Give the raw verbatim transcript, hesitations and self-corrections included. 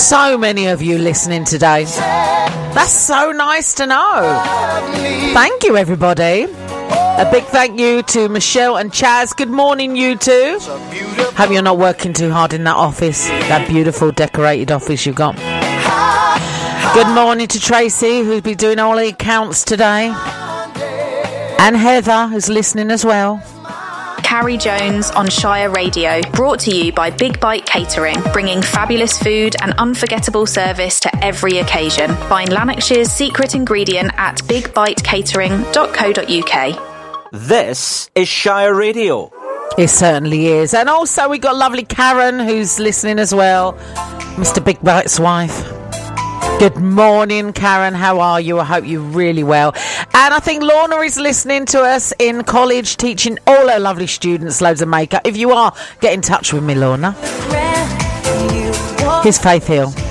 So many of you listening today. That's so nice to know. Thank you, everybody. A big thank you to Michelle and Chaz. Good morning, you two. Hope you're not working too hard in that office, that beautiful decorated office you've got. Good morning to Tracy, who'll be doing all the accounts today. And Heather, who's listening as well. Carrie Jones on Shire Radio, brought to you by Big Bite Catering, bringing fabulous food and unforgettable service to every occasion. Find Lanarkshire's secret ingredient at big bite catering dot co dot uk. This is Shire Radio. It certainly is. And also we got lovely Karen, who's listening as well. Mister Big Bite's wife. Good morning, Karen. How are you? I hope you're really well. And I think Lorna is listening to us in college, teaching all her lovely students loads of makeup. If you are, get in touch with me, Lorna. Here's Faith Hill.